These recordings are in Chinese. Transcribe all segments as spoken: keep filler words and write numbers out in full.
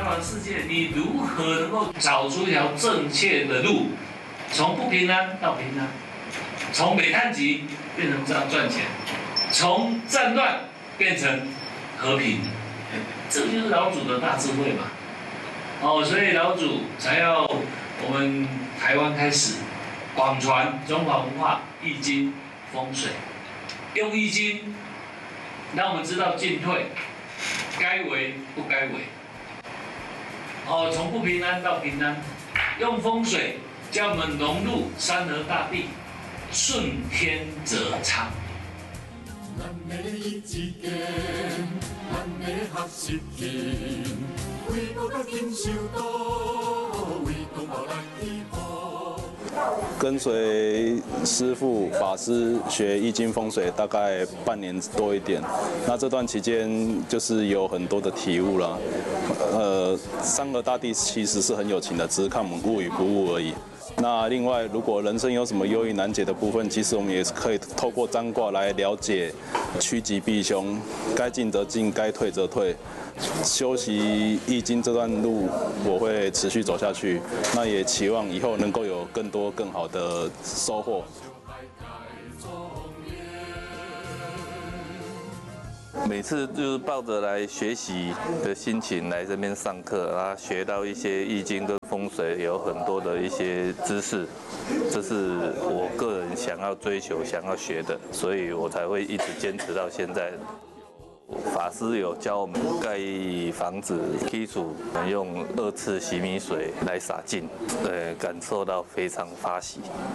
打扰世界，你如何能够找出一条正确的路，从不平安到平安，从煤炭级变成这样赚钱，从战乱变成和平，这就是老祖的大智慧嘛。哦，所以老祖才要我们台湾开始广传中华文化、易经、风水，用易经让我们知道进退，该为不该为。哦，从不平安到平安，用风水叫我们融入山河大地，顺天则昌。 跟随师父法师学易经风水大概半年多一点，那这段期间就是有很多的体悟了。呃，山河大地其实是很有情的，只是看我们悟与不悟而已。那另外，如果人生有什么忧郁难解的部分，其实我们也是可以透过占卦来了解，趋吉避凶，该进则进，该退则退。修习易经这段路，我会持续走下去。那也期望以后能够有更多更好的收获。 每次就是抱着来学习的心情来这边上课，啊，学到一些易经跟风水有很多的一些知识，这是我个人想要追求、想要学的，所以我才会一直坚持到现在。法师有教我们盖房子基础，用二次洗米水来洒净，呃，感受到非常发喜。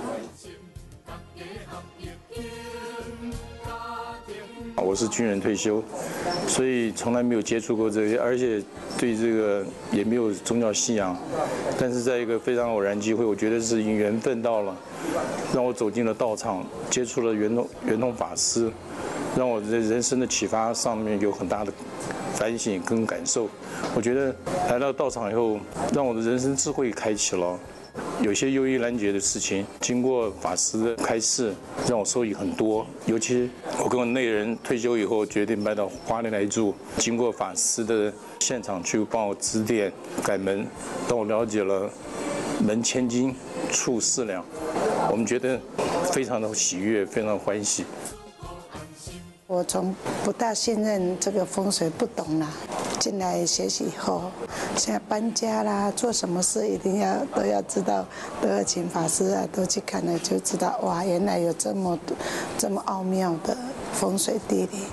我是军人退休，所以从来没有接触过这些，而且对这个也没有宗教信仰。但是在一个非常偶然机会，我觉得是缘分到了，让我走进了道场，接触了圆通圆通法师，让我在人生的启发上面有很大的反省跟感受。我觉得来到道场以后，让我的人生智慧开启了。有些忧郁难解的事情，经过法师的开示，让我受益很多。尤其我跟我内人退休以后，决定搬到花莲来住。经过法师的现场去帮我指点改门，让我了解了门千金，处四两。我们觉得非常的喜悦，非常欢喜。 我从不大信任这个风水，不懂啦。进来学习以后，现在搬家啦，做什么事一定要都要知道，都要请法师啊，都去看了就知道，哇，原来有这么这么奥妙的风水地理。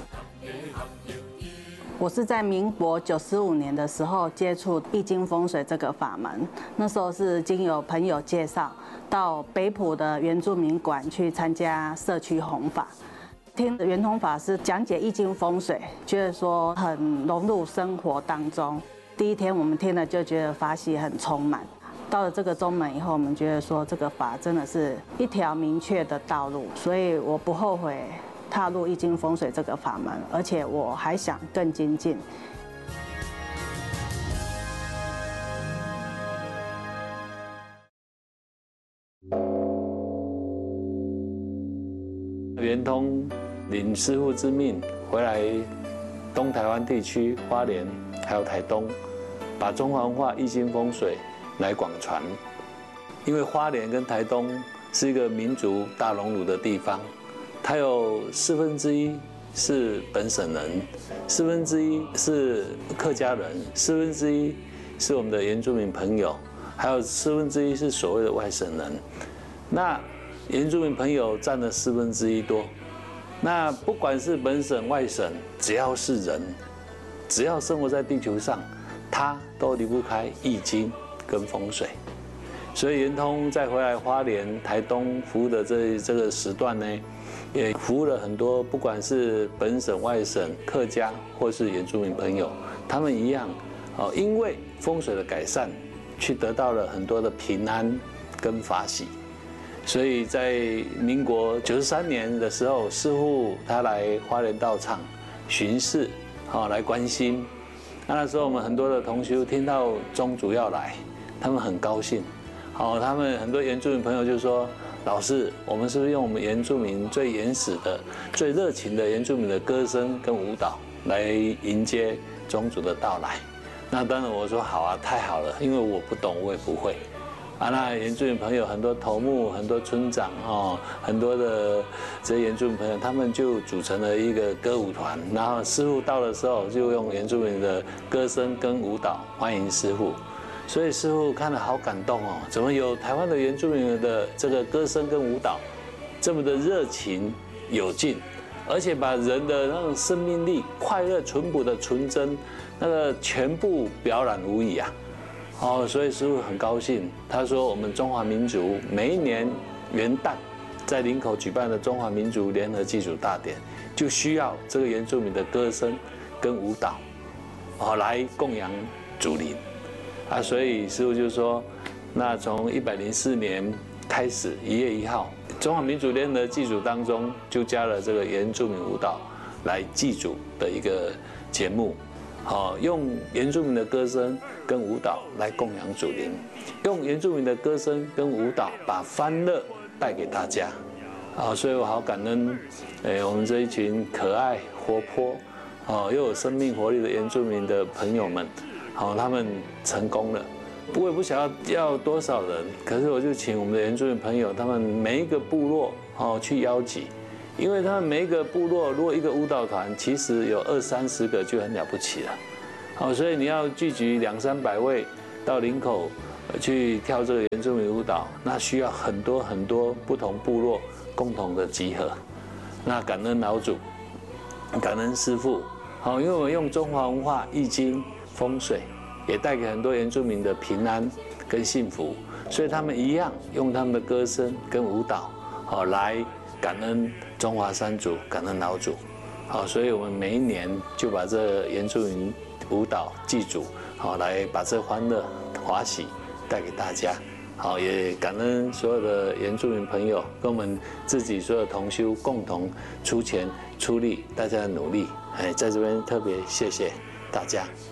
我是在民国九十五年的时候接触易经风水这个法门，那时候是经由朋友介绍，到北埔的原住民馆去参加社区弘法。听圆通法师讲解易经风水，觉得说很融入生活当中。第一天我们听了就觉得法喜很充满。到了这个宗门以后，我们觉得说这个法真的是一条明确的道路，所以我不后悔踏入易经风水这个法门，而且我还想更精进。 圆通领师父之命回来东台湾地区、花莲还有台东，把中华文化易经风水来广传。因为花莲跟台东是一个民族大熔炉的地方，它有四分之一是本省人，四分之一是客家人，四分之一是我们的原住民朋友，还有四分之一是所谓的外省人。那原住民朋友占了四分之一多。那不管是本省外省，只要是人，只要生活在地球上，他都离不开易经跟风水。所以圆通再回来花莲、台东服务的这这个时段呢，也服务了很多不管是本省外省、客家或是原住民朋友，他们一样哦，因为风水的改善，去得到了很多的平安跟法喜。所以在民国九十三年的时候，师父他来花莲道场巡视，好来关心。那那时候我们很多的同修听到宗主要来，他们很高兴。好，他们很多原住民朋友就说：“老师，我们是不是用我们原住民最原始的、最热情的原住民的歌声跟舞蹈来迎接宗主的到来？” 那当然我说好啊，太好了，因为我不懂，我也不会。啊，那原住民朋友很多头目、很多村长哦，很多的这些原住民朋友，他们就组成了一个歌舞团。然后师傅到的时候，就用原住民的歌声跟舞蹈欢迎师傅。所以师傅看了好感动哦，怎么有台湾的原住民的这个歌声跟舞蹈这么的热情有劲，而且把人的那种生命力、快乐、淳朴的纯真，那个全部表染无遗啊！哦，所以师傅很高兴。他说，我们中华民族每一年元旦在林口举办的中华民族联合祭祖大典，就需要这个原住民的歌声跟舞蹈，哦，来供养祖灵啊。所以师傅就说，那从一百零四年开始，一月一号，中华民族联合祭祖当中就加了这个原住民舞蹈来祭祖的一个节目。好，用原住民的歌声跟舞蹈来供养祖灵，用原住民的歌声跟舞蹈把欢乐带给大家。啊，所以我好感恩，诶，我们这一群可爱、活泼，哦，又有生命活力的原住民的朋友们，好，他们成功了。我也不晓得要多少人，可是我就请我们的原住民朋友，他们每一个部落，哦，去邀集。因为他们每一个部落，如果一个舞蹈团，其实有二三十个就很了不起了。好，所以你要聚集两三百位到林口去跳这个原住民舞蹈，那需要很多很多不同部落共同的集合。那感恩老祖，感恩师父。好，因为我们用中华文化、易经、风水，也带给很多原住民的平安跟幸福，所以他们一样用他们的歌声跟舞蹈，好来感恩中华三祖，感恩老祖，好，所以我们每一年就把这原住民舞蹈祭祖，好来把这欢乐华喜带给大家，好也感恩所有的原住民朋友跟我们自己所有同修共同出钱出力，大家的努力，哎，在这边特别谢谢大家。